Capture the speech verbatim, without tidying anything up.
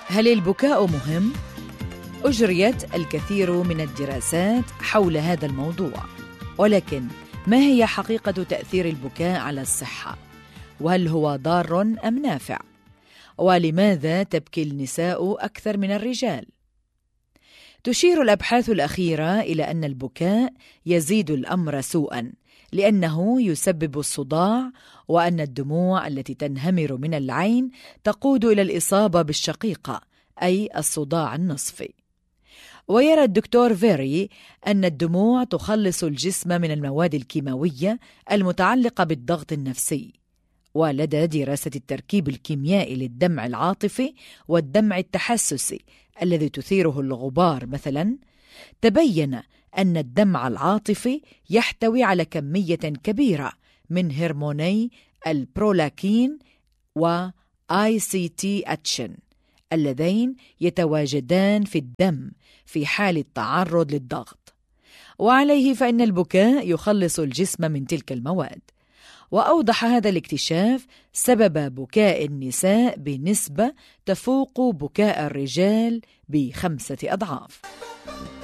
هل البكاء مهم؟ أجريت الكثير من الدراسات حول هذا الموضوع، ولكن ما هي حقيقة تأثير البكاء على الصحة؟ وهل هو ضار أم نافع؟ ولماذا تبكي النساء أكثر من الرجال؟ تشير الأبحاث الأخيرة إلى أن البكاء يزيد الأمر سوءاً، لأنه يسبب الصداع، وأن الدموع التي تنهمر من العين تقود إلى الإصابة بالشقيقة، أي الصداع النصفي. ويرى الدكتور فيري أن الدموع تخلص الجسم من المواد الكيماوية المتعلقة بالضغط النفسي. ولدى دراسة التركيب الكيميائي للدمع العاطفي والدمع التحسسي الذي تثيره الغبار مثلاً، تبين أن الدمع العاطفي يحتوي على كمية كبيرة من هرموني البرولاكين وآي سي تي أتشن اللذين يتواجدان في الدم في حال التعرض للضغط، وعليه فإن البكاء يخلص الجسم من تلك المواد. وأوضح هذا الاكتشاف سبب بكاء النساء بنسبة تفوق بكاء الرجال بخمسة أضعاف.